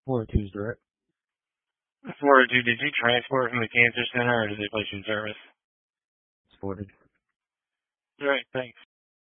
402's direct. 402, did you transport from the cancer center or did they place you in service? It's forwarded. All right, thanks.